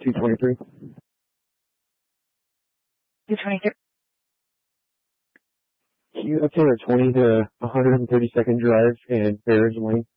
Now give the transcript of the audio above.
223. 223. Can you obtain a 20 to 130 second drive and Bears lane?